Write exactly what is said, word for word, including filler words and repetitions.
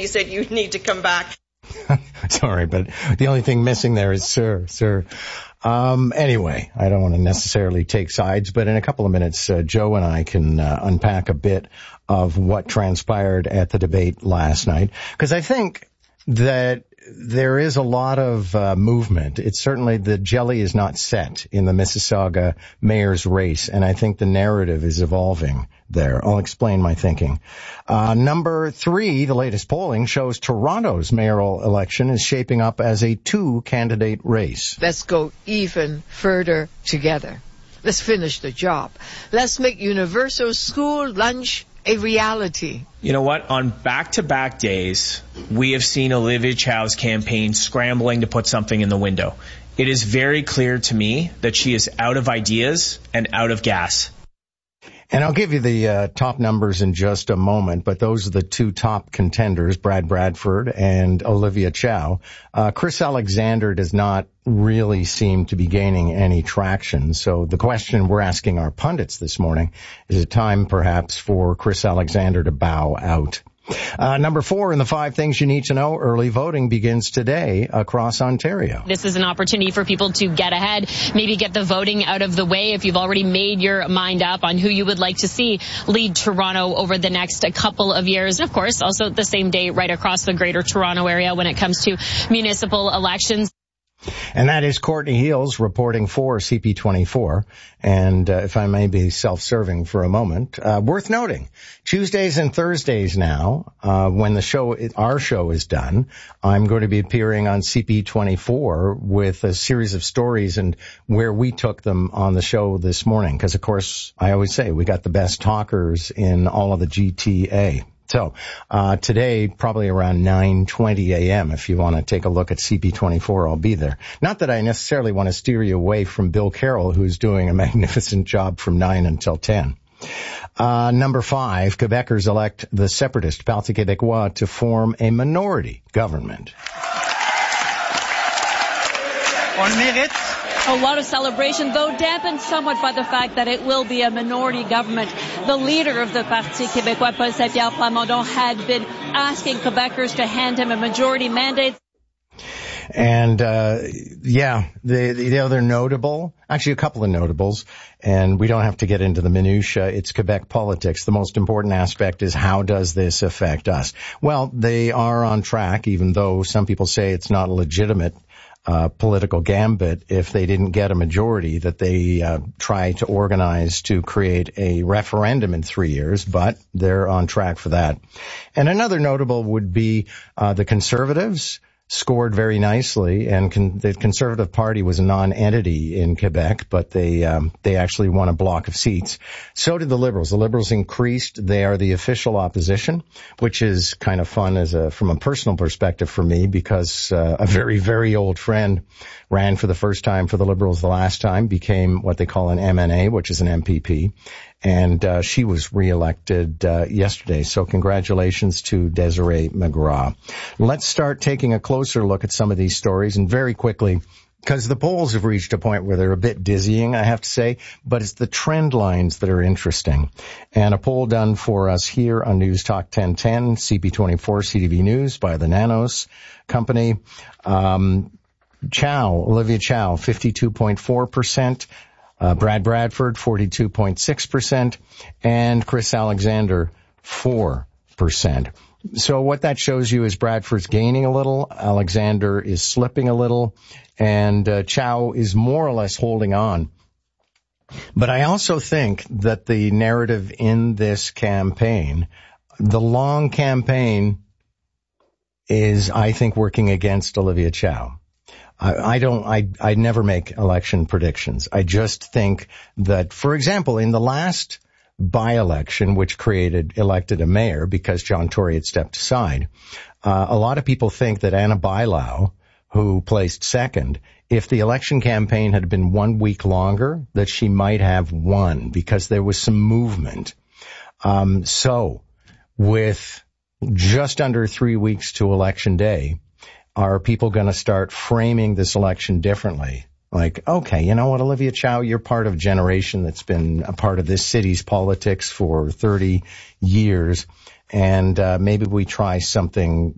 he said, you need to come back. Sorry, but the only thing missing there is sir, sir. Um, anyway, I don't want to necessarily take sides, but in a couple of minutes, uh, Joe and I can uh, unpack a bit of what transpired at the debate last night, because I think that there is a lot of uh, movement. It's certainly the jelly is not set in the Mississauga mayor's race, and I think the narrative is evolving there. I'll explain my thinking. Uh, number three, the latest polling shows Toronto's mayoral election is shaping up as a two-candidate race. Let's go even further together. Let's finish the job. Let's make universal school lunch a reality. You know what? On back-to-back days, we have seen Olivia Chow's campaign scrambling to put something in the window. It is very clear to me that she is out of ideas and out of gas. And I'll give you the uh, top numbers in just a moment, but those are the two top contenders, Brad Bradford and Olivia Chow. Uh, Chris Alexander does not really seem to be gaining any traction. So the question we're asking our pundits this morning, is it time perhaps for Chris Alexander to bow out? Uh, number four in the five things you need to know, early voting begins today across Ontario. This is an opportunity for people to get ahead, maybe get the voting out of the way if you've already made your mind up on who you would like to see lead Toronto over the next couple of years. And of course, also the same day right across the Greater Toronto area when it comes to municipal elections. And that is Courtney Heels reporting for C P twenty-four. And uh, if I may be self-serving for a moment, uh, worth noting, Tuesdays and Thursdays now, uh, when the show, our show is done, I'm going to be appearing on C P twenty-four with a series of stories and where we took them on the show this morning. Because, of course, I always say we got the best talkers in all of the G T A. So, uh, today, probably around nine twenty a.m., if you want to take a look at C P twenty-four, I'll be there. Not that I necessarily want to steer you away from Bill Carroll, who's doing a magnificent job from nine until ten. Uh, number five, Quebecers elect the separatist Parti Québécois to form a minority government. On mérite. A lot of celebration, though dampened somewhat by the fact that it will be a minority government. The leader of the Parti Québécois, Paul Saint-Pierre Plamondon, had been asking Quebecers to hand him a majority mandate. And, uh, yeah, the, the other notable, actually a couple of notables, and we don't have to get into the minutiae. It's Quebec politics. The most important aspect is how does this affect us? Well, they are on track, even though some people say it's not a legitimate Uh, political gambit if they didn't get a majority that they uh, try to organize to create a referendum in three years, but they're on track for that. And another notable would be uh, the Conservatives scored very nicely, and con- the Conservative Party was a non-entity in Quebec, but they um, they actually won a block of seats. So did the Liberals. The Liberals increased. They are the official opposition, which is kind of fun as a from a personal perspective for me, because uh, a very, very old friend ran for the first time for the Liberals the last time, became what they call an M N A, which is an M P P. And uh, she was reelected uh, yesterday. So congratulations to Desiree McGrath. Let's start taking a closer look at some of these stories, and very quickly, because the polls have reached a point where they're a bit dizzying, I have to say, but it's the trend lines that are interesting. And a poll done for us here on News Talk ten ten, C P twenty-four, C T V News by the Nanos Company. Um, Chow, Olivia Chow, fifty-two point four percent. Uh, Brad Bradford, forty-two point six percent, and Chris Alexander, four percent. So what that shows you is Bradford's gaining a little, Alexander is slipping a little, and uh, Chow is more or less holding on. But I also think that the narrative in this campaign, the long campaign, is, I think, working against Olivia Chow. I don't, I, I never make election predictions. I just think that, for example, in the last by-election, which created, elected a mayor because John Tory had stepped aside, uh, a lot of people think that Anna Bailão, who placed second, if the election campaign had been one week longer, that she might have won because there was some movement. Um, so with just under three weeks to election day, are people going to start framing this election differently? Like, okay, you know what, Olivia Chow, you're part of a generation that's been a part of this city's politics for thirty years, and uh, maybe we try something